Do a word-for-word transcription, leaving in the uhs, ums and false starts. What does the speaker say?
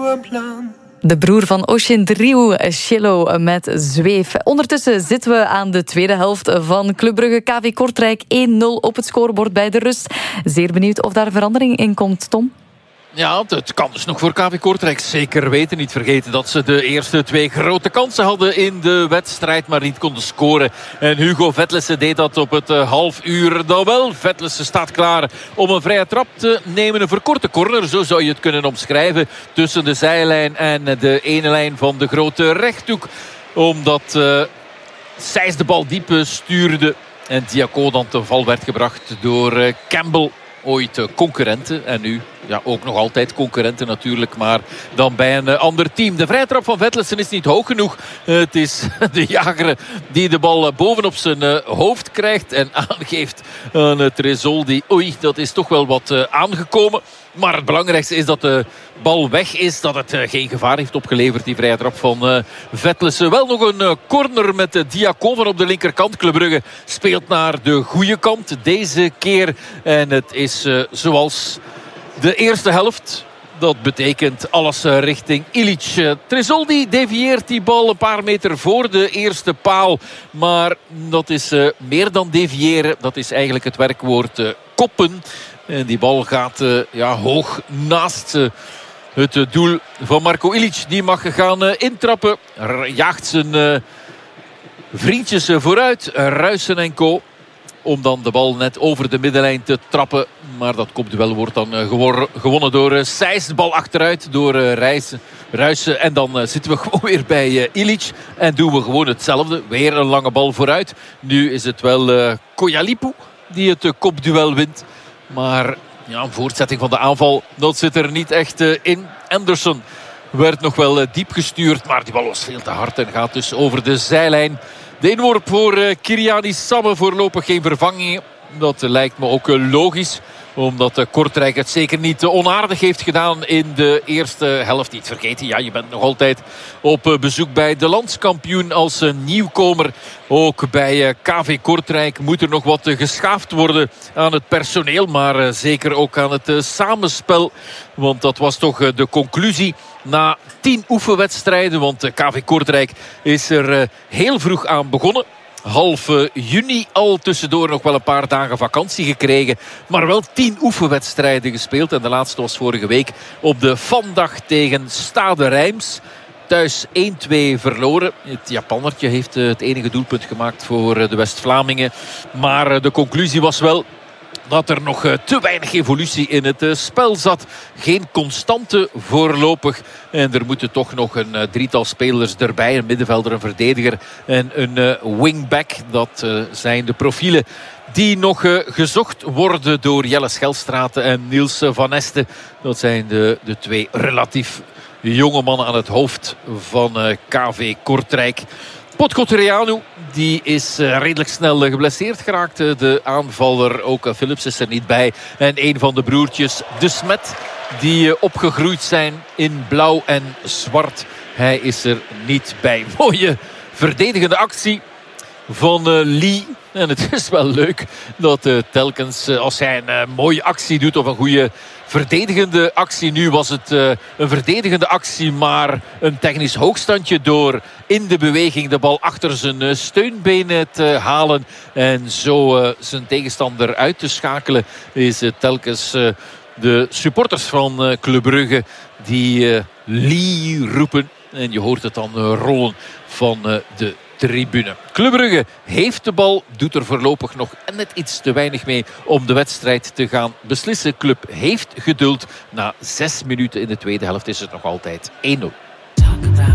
un plan. De broer van Oshin Driou, Cello met Zweef. Ondertussen zitten we aan de tweede helft van Club Brugge K V Kortrijk. één nul op het scorebord bij de rust. Zeer benieuwd of daar verandering in komt, Tom? Ja, het kan dus nog voor K V Kortrijk zeker weten. Niet vergeten dat ze de eerste twee grote kansen hadden in de wedstrijd, maar niet konden scoren. En Hugo Vetlesen deed dat op het uh, half uur dan wel. Vetlesen staat klaar om een vrije trap te nemen. Een verkorte corner, zo zou je het kunnen omschrijven. Tussen de zijlijn en de ene lijn van de grote rechthoek. Omdat uh, Sijs de bal diep stuurde. En Diaco dan te val werd gebracht door uh, Campbell. Ooit concurrenten en nu ja, ook nog altijd concurrenten natuurlijk, maar dan bij een ander team. De vrije trap van Vetlesen is niet hoog genoeg. Het is de jager die de bal bovenop zijn hoofd krijgt en aangeeft aan het Tresoldi. Oei, dat is toch wel wat aangekomen. Maar het belangrijkste is dat de bal weg is. Dat het geen gevaar heeft opgeleverd, die vrije trap van uh, Vetlesen. Wel nog een uh, corner met de Diaco van op de linkerkant. Club Brugge speelt naar de goede kant deze keer. En het is uh, zoals de eerste helft. Dat betekent alles uh, richting Ilic. Uh, Tresoldi devieert die bal een paar meter voor de eerste paal. Maar dat is uh, meer dan deviëren. Dat is eigenlijk het werkwoord uh, koppen. En die bal gaat uh, ja, hoog naast uh, het uh, doel van Marko Ilic. Die mag gaan uh, intrappen. R- jaagt zijn uh, vriendjes uh, vooruit. Uh, Ruijsen en co. Om dan de bal net over de middenlijn te trappen. Maar dat kopduel wordt dan uh, gewor- gewonnen door uh, Sijs. De bal achteruit door uh, Ruijsen. Ruijsen. En dan uh, zitten we gewoon weer bij uh, Ilic. En doen we gewoon hetzelfde. Weer een lange bal vooruit. Nu is het wel uh, Koyalipu die het uh, kopduel wint. Maar ja, een voortzetting van de aanval, dat zit er niet echt uh, in. Anderson werd nog wel uh, diep gestuurd, maar die bal was veel te hard en gaat dus over de zijlijn. De inworp voor uh, Kiriani Samme, voorlopig geen vervanging. Dat uh, lijkt me ook uh, logisch. Omdat uh, Kortrijk het zeker niet uh, onaardig heeft gedaan in de eerste helft. Niet vergeten, ja, je bent nog altijd op uh, bezoek bij de landskampioen als uh, nieuwkomer. Ook bij uh, K V Kortrijk moet er nog wat uh, geschaafd worden aan het personeel. Maar uh, zeker ook aan het uh, samenspel. Want dat was toch uh, de conclusie na tien oefenwedstrijden. Want uh, K V Kortrijk is er uh, heel vroeg aan begonnen. Half juni al, tussendoor nog wel een paar dagen vakantie gekregen. Maar wel tien oefenwedstrijden gespeeld. En de laatste was vorige week op de Vandag tegen Stade Reims. Thuis één twee verloren. Het Japannertje heeft het enige doelpunt gemaakt voor de West-Vlamingen. Maar de conclusie was wel dat er nog te weinig evolutie in het spel zat. Geen constante voorlopig. En er moeten toch nog een drietal spelers erbij. Een middenvelder, een verdediger en een wingback. Dat zijn de profielen die nog gezocht worden door Jelle Schelstraat en Niels van Este. Dat zijn de, de twee relatief jonge mannen aan het hoofd van K V Kortrijk. Podgorianu, die is uh, redelijk snel uh, geblesseerd geraakt. Uh, de aanvaller, ook uh, Philips is er niet bij. En een van de broertjes, De Smet, die uh, opgegroeid zijn in blauw en zwart. Hij is er niet bij. Mooie verdedigende actie van uh, Lee. En het is wel leuk dat uh, telkens uh, als hij een uh, mooie actie doet of een goede verdedigende actie. Nu was het uh, een verdedigende actie, maar een technisch hoogstandje door in de beweging de bal achter zijn uh, steunbenen te halen. En zo uh, zijn tegenstander uit te schakelen is uh, telkens uh, de supporters van uh, Club Brugge die uh, Lee roepen. En je hoort het dan uh, rollen van uh, de tribune. Club Brugge heeft de bal, doet er voorlopig nog net iets te weinig mee om de wedstrijd te gaan beslissen. Club heeft geduld. Na zes minuten in de tweede helft is het nog altijd één nul.